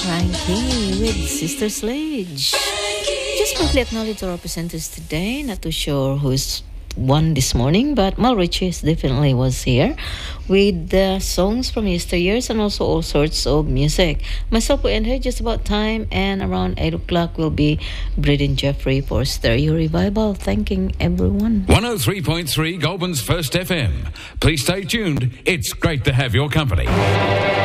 Cranky with Sister Sledge. Just briefly acknowledge our presenters today. Not too sure who's one this morning, but Malriches definitely was here with the songs from yesteryears and also all sorts of music. Myself will end here just about time, and around 8 o'clock will be Braden Jeffrey for Stereo Revival. Thanking everyone. 103.3 Goulburn's First FM. Please stay tuned. It's great to have your company.